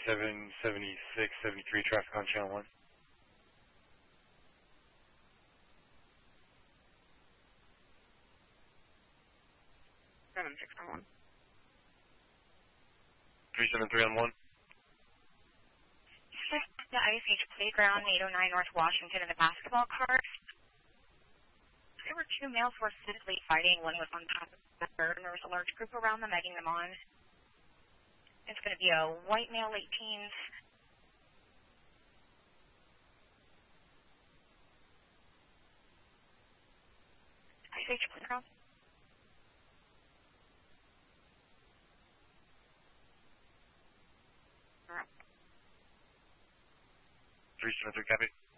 77, 76, 73, traffic on channel 1. 76 on 1. 373 on 1. The ISH Playground, 809 North Washington, in the basketball court. There were two males who were physically fighting. One was on top of the other, and there was a large group around them, egging them on. It's going to be a white male, late teens. ISH Playground. All right. 373, copy.